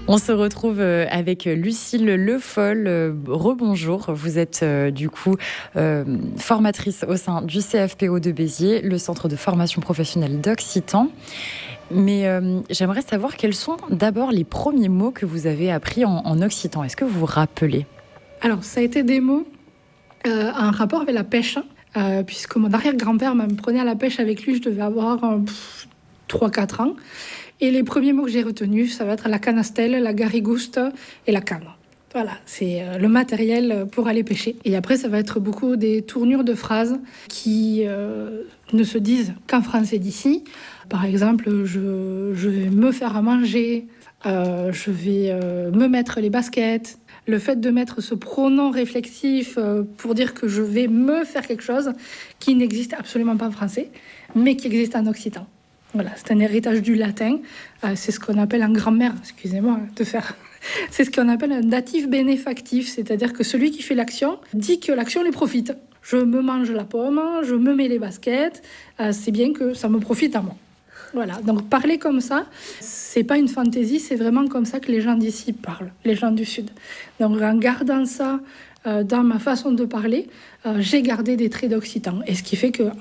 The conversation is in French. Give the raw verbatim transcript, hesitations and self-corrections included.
On se retrouve avec Lucille Le Foll. Rebonjour, vous êtes euh, du coup euh, formatrice au sein du C F P O de Béziers, le centre de formation professionnelle d'Occitan. Mais euh, j'aimerais savoir quels sont d'abord les premiers mots que vous avez appris en, en occitan. Est-ce que vous vous rappelez ? Alors, ça a été des mots euh, en rapport avec la pêche, euh, puisque mon arrière-grand-père me prenait à la pêche avec lui, je devais avoir euh, trois quatre ans. Et les premiers mots que j'ai retenus, ça va être la canastelle, la garigouste et la canne. Voilà, c'est le matériel pour aller pêcher. Et après, ça va être beaucoup des tournures de phrases qui euh, ne se disent qu'en français d'ici. Par exemple, je, je vais me faire à manger, euh, je vais euh, me mettre les baskets. Le fait de mettre ce pronom réflexif euh, pour dire que je vais me faire quelque chose qui n'existe absolument pas en français, mais qui existe en occitan. Voilà, c'est un héritage du latin. Euh, c'est ce qu'on appelle en grammaire, excusez-moi de faire... C'est ce qu'on appelle un datif bénéfactif, c'est-à-dire que celui qui fait l'action dit que l'action lui profite. Je me mange la pomme, je me mets les baskets, euh, c'est bien que ça me profite à moi. Voilà, donc parler comme ça, c'est pas une fantaisie, c'est vraiment comme ça que les gens d'ici parlent, les gens du Sud. Donc en gardant ça euh, dans ma façon de parler, euh, j'ai gardé des traits d'occitan. Et ce qui fait que